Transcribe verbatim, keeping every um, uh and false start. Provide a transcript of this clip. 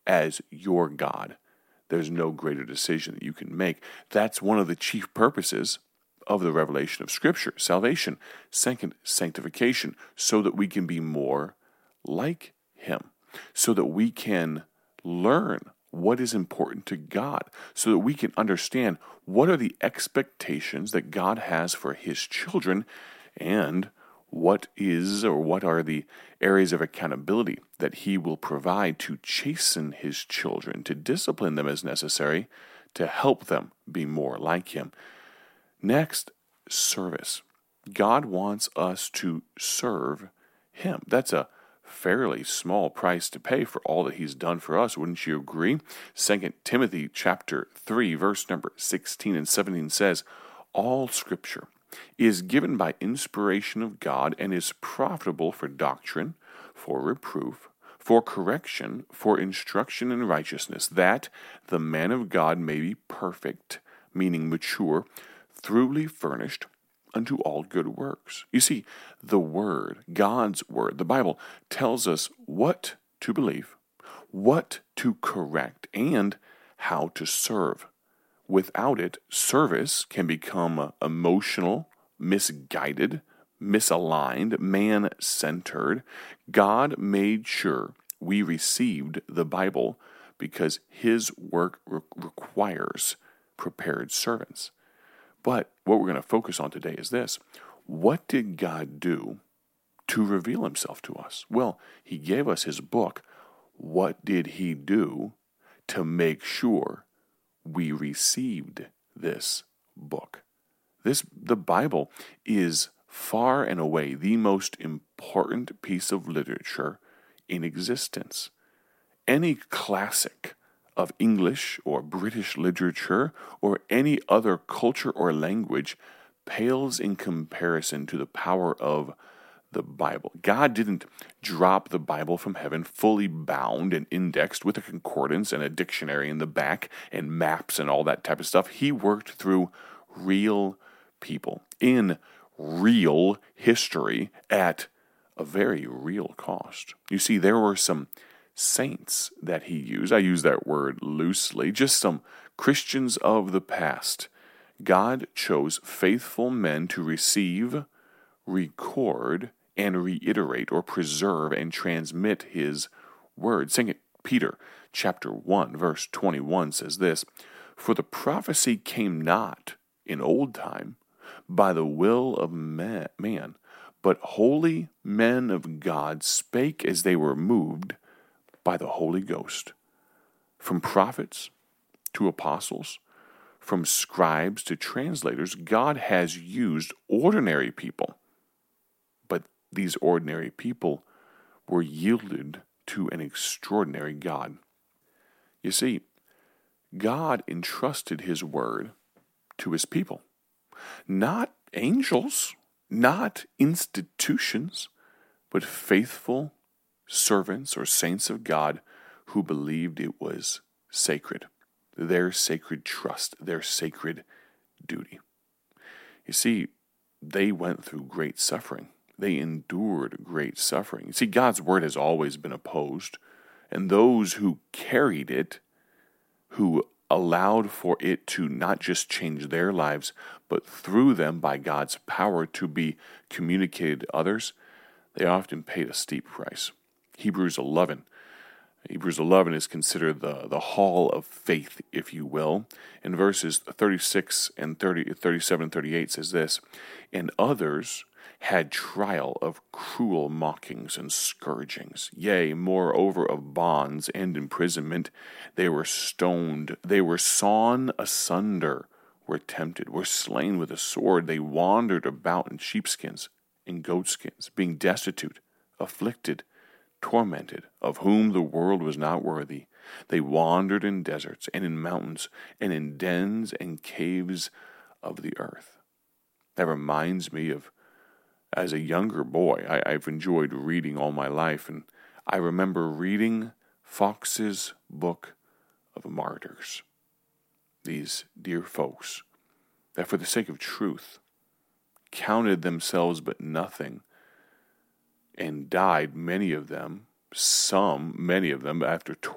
as your God. There's no greater decision that you can make. That's one of the chief purposes of the revelation of Scripture: salvation, second, sanctification, so that we can be more like Him, so that we can learn what is important to God, so that we can understand what are the expectations that God has for His children, and what is or what are the areas of accountability that He will provide to chasten His children, to discipline them as necessary, to help them be more like Him. Next, service. God wants us to serve Him. That's a fairly small price to pay for all that He's done for us, wouldn't you agree? Second Timothy chapter three, verse number sixteen and seventeen says, "All Scripture is given by inspiration of God and is profitable for doctrine, for reproof, for correction, for instruction in righteousness, that the man of God may be perfect," meaning mature, "thoroughly furnished unto all good works." You see, the Word, God's Word, the Bible, tells us what to believe, what to correct, and how to serve. Without it, service can become emotional, misguided, misaligned, man-centered. God made sure we received the Bible because His work re- requires prepared servants. But what we're going to focus on today is this: what did God do to reveal Himself to us? Well, He gave us His book. What did He do to make sure we received this book? This, the Bible is far and away the most important piece of literature in existence. Any classic of English or British literature or any other culture or language pales in comparison to the power of the Bible. God didn't drop the Bible from heaven fully bound and indexed with a concordance and a dictionary in the back and maps and all that type of stuff. He worked through real people in real history at a very real cost. You see, there were some saints that He used. I use that word loosely, just some Christians of the past. God chose faithful men to receive, record, and reiterate or preserve and transmit His word. Second Peter chapter one, verse twenty-one says this: "For the prophecy came not in old time by the will of man, but holy men of God spake as they were moved by the Holy Ghost." From prophets to apostles, from scribes to translators, God has used ordinary people. But these ordinary people were yielded to an extraordinary God. You see, God entrusted His word to His people. Not angels, not institutions, but faithful servants or saints of God who believed it was sacred, their sacred trust, their sacred duty. You see, they went through great suffering. They endured great suffering. You see, God's word has always been opposed, and those who carried it, who allowed for it to not just change their lives, but through them by God's power to be communicated to others, they often paid a steep price. Hebrews eleven. Hebrews eleven is considered the, the hall of faith, if you will. In verses thirty-six and thirty, thirty-seven and thirty-eight says this: "And others had trial of cruel mockings and scourgings, yea, moreover of bonds and imprisonment. They were stoned, they were sawn asunder, were tempted, were slain with a sword. They wandered about in sheepskins and goatskins, being destitute, afflicted, tormented, of whom the world was not worthy. They wandered in deserts and in mountains and in dens and caves of the earth." That reminds me of, as a younger boy, I, I've enjoyed reading all my life, and I remember reading Fox's Book of Martyrs. These dear folks that for the sake of truth counted themselves but nothing and died, many of them, some, many of them, after